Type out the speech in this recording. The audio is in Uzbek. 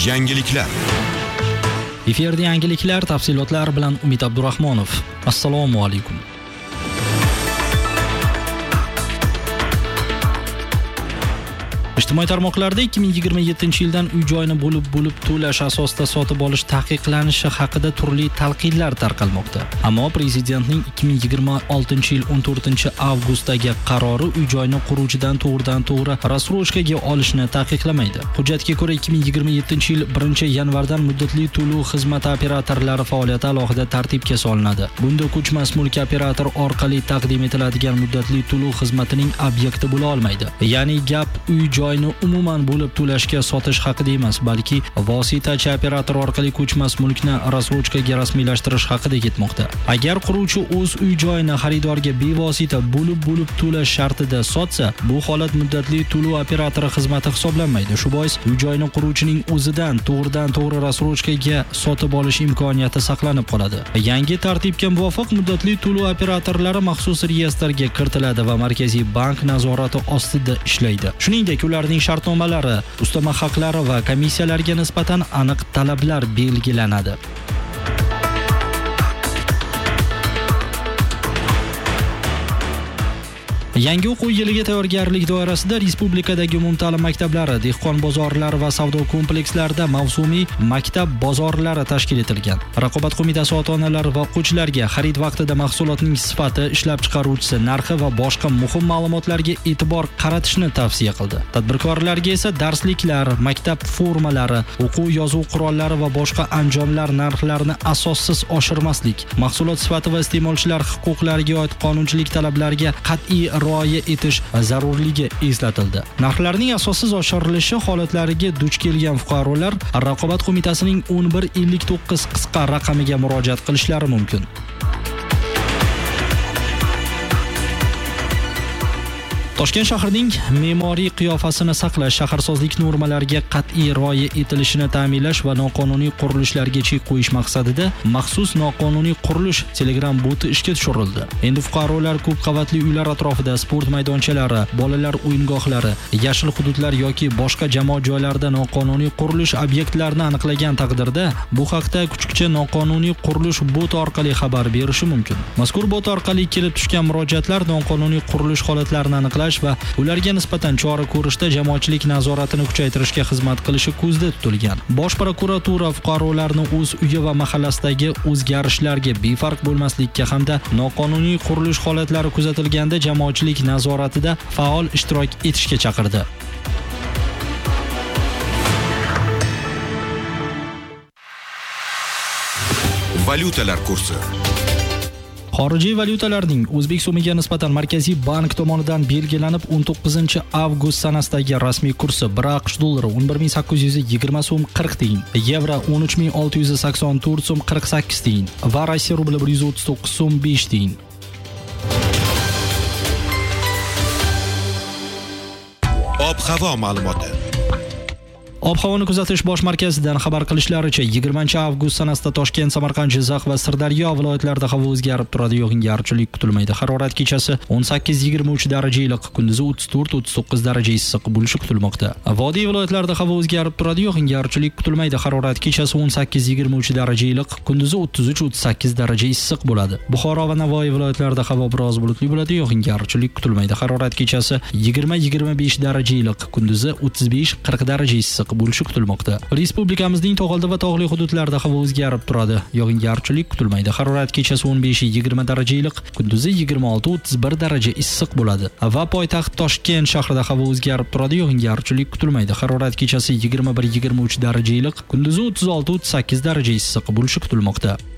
Yangiliklar. Efirda yangiliklar tafsilotlar bilan Umid Abdurahmonov. Assalomu alaykum. Ijtimoiy tarmoqlarda 2027-yildan uy-joyni bo'lib to'lash asosida sotib olish taqiqlanishi haqida turli talqinlar tarqalmoqda. Ammo prezidentning 2026-yil 14-avgustdagi qarori uy-joyni quruvchidan to'g'ridan-to'g'ri rassrochkaga olishni taqiqlamaydi. Hujjatga ko'ra 2027-yil 1-yanvardan muddatli to'lov xizmati operatorlari faoliyati alohida tartibga solinadi. Bunda ko'chmas mulk operator orqali taqdim etiladigan muddatli to'lov xizmatining obyekti bo'la olmaydi. Ya'ni gap uy-joyni umuman bo'lib to'lashga sotish haqida emas, balki vositachi operator orqali ko'chmas mulkni rassrochkaga rasmiylashtirish haqida ketmoqda. Agar quruvchi o'z uy-joyini xaridorga bevosita bo'lib to'lash shartida sotsa, bu holat muddatli to'lov operatori xizmati hisoblanmaydi. Shu bois uy-joyni quruvchining o'zidan to'g'ridan-to'g'ri rassrochkaga sotib olish imkoniyati saqlanib qoladi. Yangi tartibga muvofiq muddatli to'lov operatorlari maxsus reyestrga kiritiladi va Markaziy bank nazorati ostida ishlaydi. Shuningdek, ularning shartnomalari, ustama haqlari va komissiyalarga nisbatan aniq talablar belgilanadi. Yangi o'quv yiliga tayyorgarlik doirasida respublikadagi umumta'lim maktablari, dehqon bozorlari va savdo komplekslarida mavsumiy maktab bozorlari tashkil etilgan. Raqobat qo'mitasi ota-onalar va o'quvchilarga xarid vaqtida mahsulotning sifati, ishlab chiqaruvchisi, narxi va boshqa muhim ma'lumotlarga e'tibor qaratishni tavsiya qildi. Tadbirkorlarga esa darsliklar, maktab formalari, o'quv-yozuv qurollari va boshqa anjomlar narxlarini asossiz oshirmaslik, mahsulot sifati va iste'molchilar huquqlariga oid qonunchilik talablariga qat'iy rioya etish zarurligi eslatildi. Narxlarning asossiz oshirilishi holatlariga duch kelgan fuqarolar Raqobat qo'mitasining 1159 qisqa raqamiga murojaat qilishlari mumkin. Toshkent shahrining me'moriy qiyofasini saqlash, shaharsozlik normalariga qat'iy rioya etilishini ta'minlash va noqonuniy qurilishlarga chek qo'yish maqsadida maxsus noqonuniy qurilish Telegram boti ishga tushirildi. Endi fuqarolar ko'p qavatli uylar atrofida sport maydonchalari, bolalar o'yingohlari, yashil hududlar yoki boshqa jamoat joylarida noqonuniy qurilish obyektlarini aniqlagan taqdirda bu haqda kuchukcha noqonuniy qurilish boti orqali xabar berishi mumkin. Mazkur bot orqali kelib tushgan murojaatlar noqonuniy qurilish holatlarini aniqlash va ularga nisbatan chora ko'rishda jamoatchilik nazoratini kuchaytirishga xizmat qilishi ko'zda tutilgan. Bosh prokuratura fuqarolarni o'z uyi va mahallasidagi o'zgarishlarga befarq bo'lmaslikka hamda noqonuniy qurilish holatlari kuzatilganda jamoatchilik nazoratida faol ishtirok etishga chaqirdi. Valyutalar kursi. Xorijiy valyutalarning O'zbek so'miga nisbatan Markaziy bank tomonidan belgilanib 19-avgust sanasidagi rasmiy kursi: 1 AQSh dollari 11820 so'm 40 tiyin, yevro 13684 so'm 48 tiyin va Rossiya rubli 139 so'm 5 tiyin. Ob-havo ma'lumoti. Ob-havoni kuzatish bosh markazidan xabar qilishlaricha 20-avgust sanasida Toshkent, Samarqand, Jizzax va Sirdaryo viloyatlarida havo o'zgarib turadi, yog'ingarchilik kutilmaydi. Harorat kechasi 18-23 daraja iliq, kunduzi 34-39 daraja issiq bo'lishi kutilmoqda. Vodiy viloyatlarida havo o'zgarib turadi, yog'ingarchilik kutilmaydi. Harorat kechasi 18-23 daraja iliq, kunduzi 33-38 daraja issiq bo'ladi. Buxoro va Navoiy viloyatlarida havo biroz bulutli bo'ladi, yog'ingarchilik kutilmaydi. Harorat kechasi 20-25 daraja iliq, kunduzi 35-40 daraja issiq bo'lishi kutilmoqda. Respublikamizning tog'oldi va tog'li hududlarida havo o'zgarib turadi, yog'ingarchilik kutilmaydi. Harorat kechasi 15-20 daraja iliq, kunduzi 26-31 daraja issiq bo'ladi. Va poytaxt Toshkent shahrida havo o'zgarib turadi, yog'ingarchilik kutilmaydi. Harorat kechasi 21-23 daraja iliq, kunduzi 36-38 daraja issiq bo'lishi kutilmoqda.